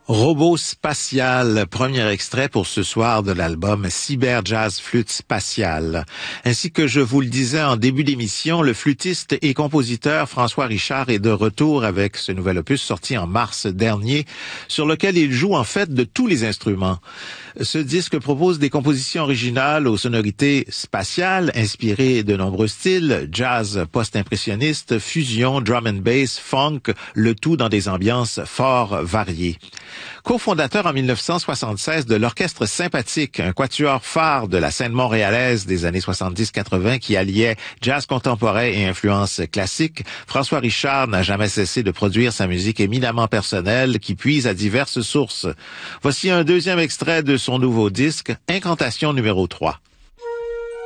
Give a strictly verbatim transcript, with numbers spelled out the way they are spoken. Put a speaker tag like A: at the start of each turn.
A: Robot spatial, premier extrait pour ce soir de l'album Cyber Jazz Flûte Spatiale. Ainsi que je vous le disais en début d'émission, le flûtiste et compositeur François Richard est de retour avec ce nouvel opus sorti en mars dernier, sur lequel il joue en fait de tous les instruments. Ce disque propose des compositions originales aux sonorités spatiales, inspirées de nombreux styles, jazz post-impressionniste, fusion, drum and bass, funk, le tout dans des ambiances fort variées. Cofondateur en mille neuf cent soixante-seize de l'Orchestre Sympathique, un quatuor phare de la scène montréalaise des années soixante-dix quatre-vingt qui alliait jazz contemporain et influence classique, François Richard n'a jamais cessé de produire sa musique éminemment personnelle qui puise à diverses sources. Voici un deuxième extrait de son nouveau disque, Incantation numéro trois.